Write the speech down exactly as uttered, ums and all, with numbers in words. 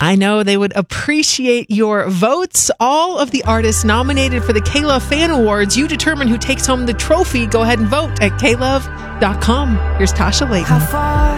I know they would appreciate your votes. All of the artists nominated for the K-Love Fan Awards, you determine who takes home the trophy. Go ahead and vote at K love dot com. Here's Tasha Layton. How far